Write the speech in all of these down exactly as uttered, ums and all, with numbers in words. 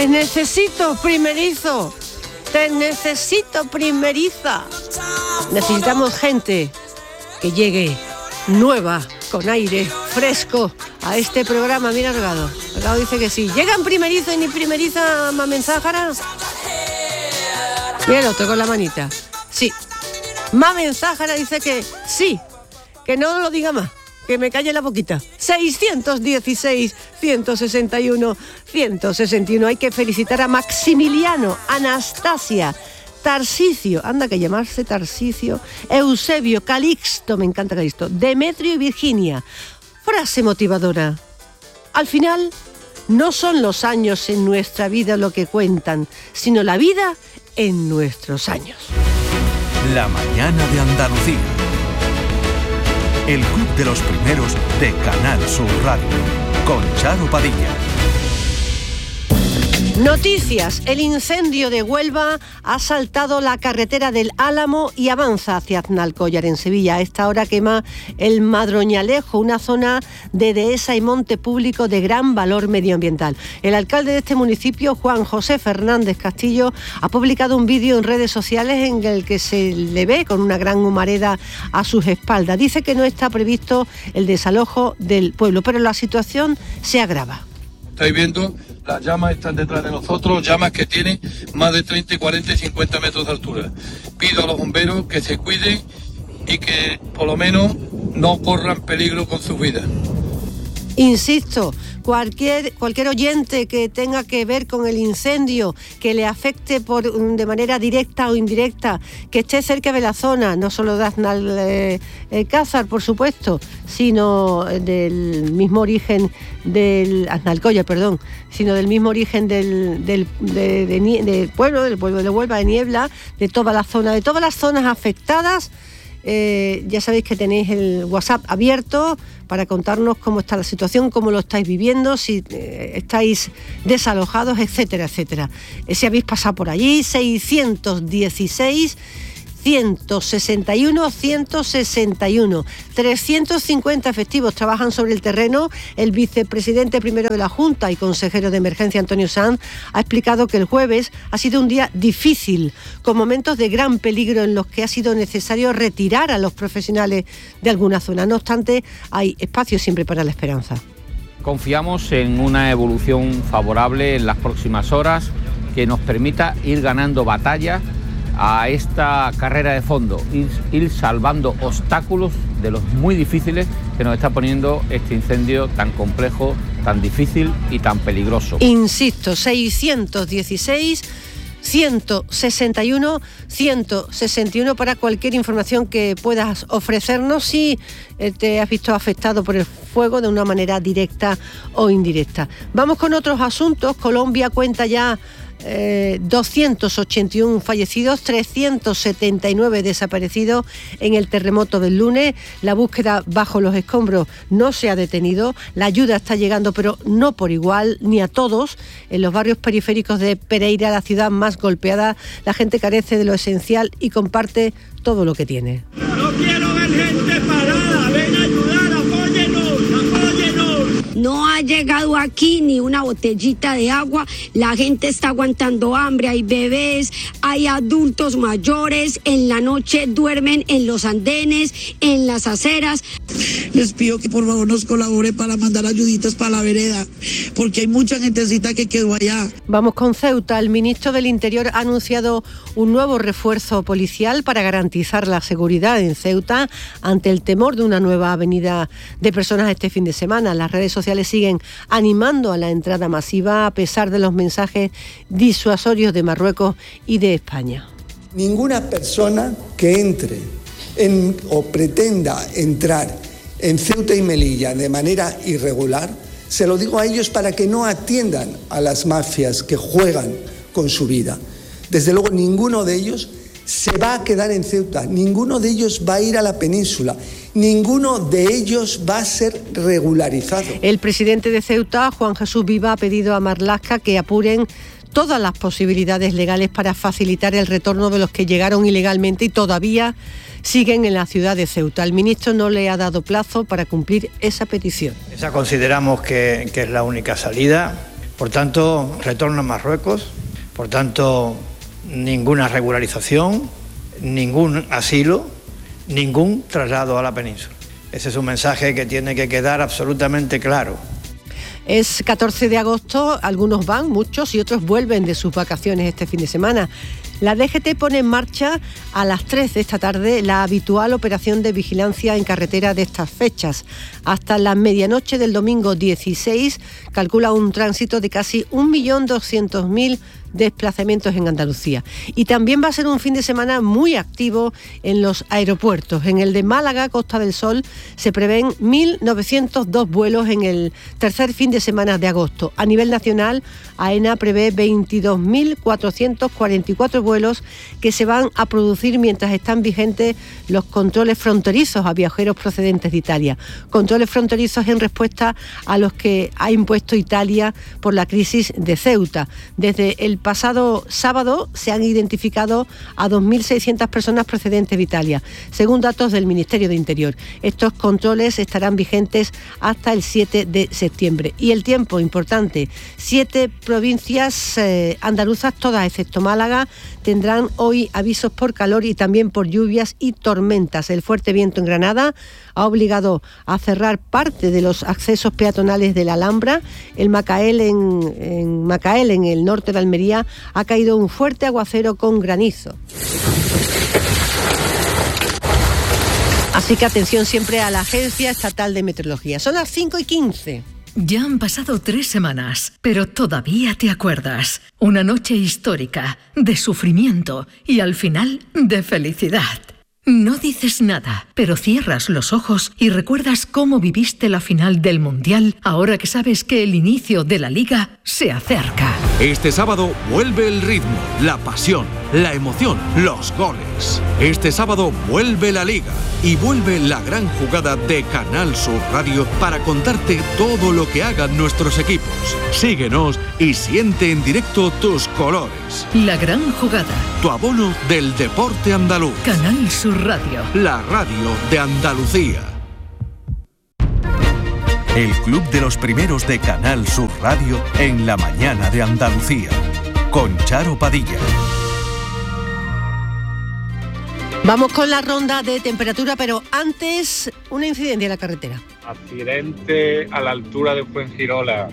necesito, primerizo. Te necesito, primeriza. Necesitamos gente que llegue nueva, con aire fresco a este programa. Mira, Regado. Regado dice que sí. ¿Llegan primerizo y ni primeriza Mamenzájara? Mira el otro con la manita. Sí. Mamenzájara dice que sí. Que no lo diga más. Que me calle la boquita. seiscientos dieciséis, ciento sesenta y uno, ciento sesenta y uno. Hay que felicitar a Maximiliano, Anastasia, Tarsicio, anda que llamarse Tarsicio, Eusebio, Calixto, me encanta Calixto, Demetrio y Virginia. Frase motivadora. Al final, no son los años en nuestra vida lo que cuentan, sino la vida en nuestros años. La mañana de Andalucía. El club de los primeros de Canal Sur Radio, con Charo Padilla. Noticias. El incendio de Huelva ha saltado la carretera del Álamo y avanza hacia Aznalcóllar, en Sevilla. A esta hora quema el Madroñalejo, una zona de dehesa y monte público de gran valor medioambiental. El alcalde de este municipio, Juan José Fernández Castillo, ha publicado un vídeo en redes sociales en el que se le ve con una gran humareda a sus espaldas. Dice que no está previsto el desalojo del pueblo, pero la situación se agrava. Estáis viendo, las llamas están detrás de nosotros, llamas que tienen más de treinta, cuarenta y cincuenta metros de altura. Pido a los bomberos que se cuiden y que por lo menos no corran peligro con sus vidas. Insisto, cualquier, cualquier oyente que tenga que ver con el incendio, que le afecte por, de manera directa o indirecta, que esté cerca de la zona, no solo de Aznalcázar, por supuesto, sino del mismo origen del Aznalcóllar, perdón, sino del mismo origen del, del, de, de, de, del pueblo, del pueblo de Huelva, de Niebla, de toda la zona, de todas las zonas afectadas. Eh, ya sabéis que tenéis el WhatsApp abierto para contarnos cómo está la situación, cómo lo estáis viviendo, si eh, estáis desalojados, etcétera, etcétera. Eh, si habéis pasado por allí, seiscientos dieciséis, ciento sesenta y uno, ciento sesenta y uno. trescientos cincuenta efectivos trabajan sobre el terreno. El vicepresidente primero de la Junta y consejero de Emergencia, Antonio Sanz, ha explicado que el jueves ha sido un día difícil, con momentos de gran peligro en los que ha sido necesario retirar a los profesionales de alguna zona. No obstante, hay espacio siempre para la esperanza. Confiamos en una evolución favorable en las próximas horas que nos permita ir ganando batallas a esta carrera de fondo, ir, ir salvando obstáculos de los muy difíciles que nos está poniendo este incendio tan complejo, tan difícil y tan peligroso. Insisto, seiscientos dieciséis, ciento sesenta y uno, ciento sesenta y uno para cualquier información que puedas ofrecernos si te has visto afectado por el fuego de una manera directa o indirecta. Vamos con otros asuntos. Colombia cuenta ya Eh, doscientos ochenta y uno fallecidos, trescientos setenta y nueve desaparecidos en el terremoto del lunes. La búsqueda bajo los escombros no se ha detenido. La ayuda está llegando, pero no por igual, ni a todos. En los barrios periféricos de Pereira, la ciudad más golpeada, la gente carece de lo esencial y comparte todo lo que tiene. No quiero ver gente parada, ven a ayudar, apóyenos, apóyenos. No ha llegado aquí ni una botellita de agua, la gente está aguantando hambre, hay bebés, hay adultos mayores, en la noche duermen en los andenes, en las aceras. Les pido que por favor nos colaboren para mandar ayuditas para la vereda, porque hay mucha gentecita que quedó allá. Vamos con Ceuta. El ministro del Interior ha anunciado un nuevo refuerzo policial para garantizar la seguridad en Ceuta ante el temor de una nueva avenida de personas este fin de semana. Las redes sociales siguen animando a la entrada masiva a pesar de los mensajes disuasorios de Marruecos y de España. Ninguna persona que entre en, o pretenda entrar en Ceuta y Melilla de manera irregular, se lo digo a ellos para que no atiendan a las mafias que juegan con su vida. Desde luego ninguno de ellos se va a quedar en Ceuta, ninguno de ellos va a ir a la península, ninguno de ellos va a ser regularizado. El presidente de Ceuta, Juan Jesús Viva, ha pedido a Marlaska que apuren todas las posibilidades legales para facilitar el retorno de los que llegaron ilegalmente y todavía siguen en la ciudad de Ceuta. El ministro no le ha dado plazo para cumplir esa petición. Esa consideramos que, que es la única salida. Por tanto, retorno a Marruecos, por tanto, ninguna regularización, ningún asilo, ningún traslado a la península. Ese es un mensaje que tiene que quedar absolutamente claro. Es catorce de agosto, algunos van, muchos, y otros vuelven de sus vacaciones este fin de semana. La D G T pone en marcha a las tres de esta tarde la habitual operación de vigilancia en carretera de estas fechas. Hasta la medianoche del domingo dieciséis calcula un tránsito de casi un millón doscientos mil desplazamientos en Andalucía. Y también va a ser un fin de semana muy activo en los aeropuertos. En el de Málaga, Costa del Sol, se prevén mil novecientos dos vuelos en el tercer fin de semana de agosto. A nivel nacional, AENA prevé veintidós mil cuatrocientos cuarenta y cuatro vuelos que se van a producir mientras están vigentes los controles fronterizos a viajeros procedentes de Italia. Controles fronterizos en respuesta a los que ha impuesto Italia por la crisis de Ceuta. Desde el pasado sábado se han identificado a dos mil seiscientas personas procedentes de Italia, según datos del Ministerio de Interior. Estos controles estarán vigentes hasta el siete de septiembre. Y el tiempo, importante, siete provincias eh, andaluzas, todas excepto Málaga, tendrán hoy avisos por calor y también por lluvias y tormentas. El fuerte viento en Granada ha obligado a cerrar parte de los accesos peatonales de la Alhambra. El Macael en, en Macael, en el norte de Almería, ha caído un fuerte aguacero con granizo. Así que atención siempre a la Agencia Estatal de Meteorología. Son las cinco y quince. Ya han pasado tres semanas, pero todavía te acuerdas. Una noche histórica, de sufrimiento y al final de felicidad. No dices nada, pero cierras los ojos y recuerdas cómo viviste la final del Mundial ahora que sabes que el inicio de la Liga se acerca. Este sábado vuelve el ritmo, la pasión, la emoción, los goles. Este sábado vuelve la Liga y vuelve la gran jugada de Canal Sur Radio para contarte todo lo que hagan nuestros equipos. Síguenos y siente en directo tus colores. La gran jugada. Tu abono del deporte andaluz. Canal Sur Radio. La radio de Andalucía. El Club de los Primeros de Canal Sur Radio en la mañana de Andalucía. Con Charo Padilla. Vamos con la ronda de temperatura, pero antes una incidencia en la carretera. Accidente a la altura de Fuengirola,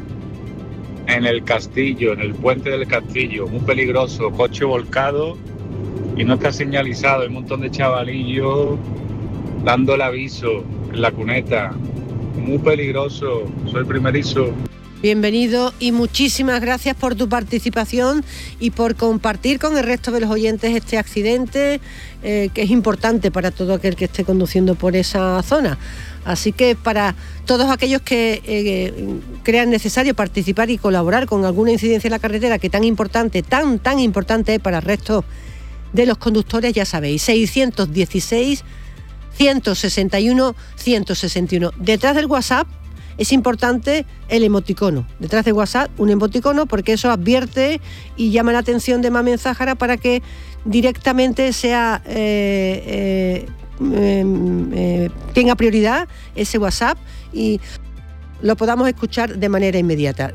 en el Castillo, en el puente del Castillo, muy peligroso, coche volcado y no está señalizado, hay un montón de chavalillos dando el aviso en la cuneta, muy peligroso, soy primerizo. Bienvenido y muchísimas gracias por tu participación y por compartir con el resto de los oyentes este accidente eh, que es importante para todo aquel que esté conduciendo por esa zona. Así que para todos aquellos que eh, crean necesario participar y colaborar con alguna incidencia en la carretera que tan importante, tan, tan importante es para el resto de los conductores, ya sabéis, seiscientos dieciséis, ciento sesenta y uno, ciento sesenta y uno. Detrás del WhatsApp es importante el emoticono. Detrás de WhatsApp, un emoticono, porque eso advierte y llama la atención de Mamen Zájara para que directamente sea eh, eh, eh, eh, tenga prioridad ese WhatsApp y lo podamos escuchar de manera inmediata.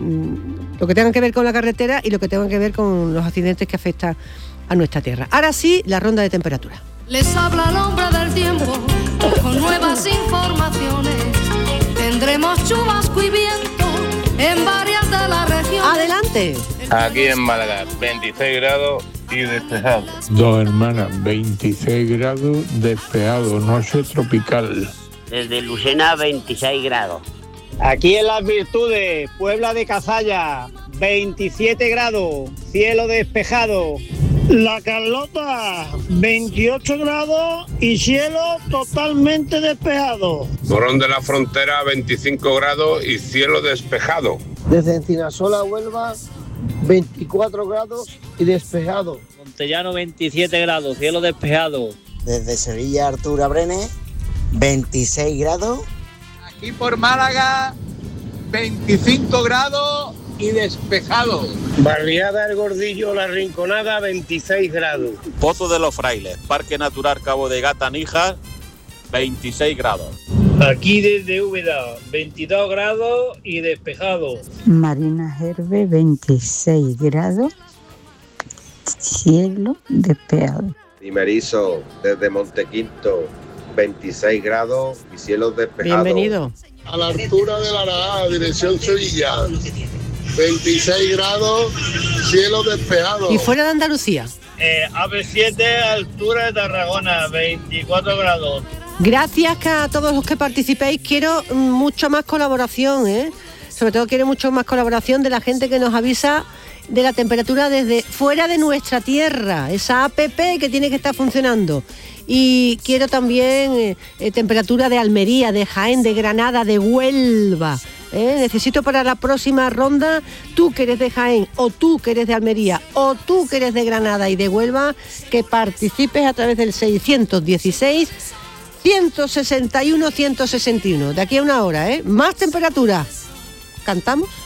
Lo que tenga que ver con la carretera y lo que tenga que ver con los accidentes que afectan a nuestra tierra. Ahora sí, la ronda de temperatura. Les habla el hombre del tiempo con nuevas informaciones. Tendremos chubasco y viento en varias de las regiones. ¡Adelante! Aquí en Málaga, veintiséis grados y despejado. Dos hermanas, veintiséis grados, despejado, noche tropical. Desde Lucena, veintiséis grados. Aquí en Las Virtudes, Puebla de Cazalla, veintisiete grados, cielo despejado. La Carlota, veintiocho grados y cielo totalmente despejado. Morón de la Frontera, veinticinco grados y cielo despejado. Desde Encinasola, Huelva, veinticuatro grados y despejado. Montellano, veintisiete grados, cielo despejado. Desde Sevilla, Arturo Brenes, veintiséis grados. Aquí por Málaga, veinticinco grados y despejado. Barriada El Gordillo, La Rinconada, veintiséis grados. Pozo de los Frailes, Parque Natural Cabo de Gata Níjar, veintiséis grados. Aquí desde Úbeda, veintidós grados y despejado. Marina Herbe, veintiséis grados, cielo despejado. Y Merizo, desde Montequinto, veintiséis grados y cielo despejado. Bienvenido. A la altura de la Aragá, dirección Sevilla, veintiséis grados, cielo despejado. ¿Y fuera de Andalucía? Eh, A P siete, altura de Tarragona, veinticuatro grados. Gracias a todos los que participéis. Quiero mucho más colaboración, ¿eh? Sobre todo quiero mucho más colaboración de la gente que nos avisa de la temperatura desde fuera de nuestra tierra, esa app que tiene que estar funcionando. Y quiero también eh, eh, temperatura de Almería, de Jaén, de Granada, de Huelva. ¿eh? Necesito para la próxima ronda, tú que eres de Jaén, o tú que eres de Almería, o tú que eres de Granada y de Huelva, que participes a través del seiscientos dieciséis, ciento sesenta y uno, ciento sesenta y uno. De aquí a una hora, ¿eh? Más temperatura. ¿Cantamos?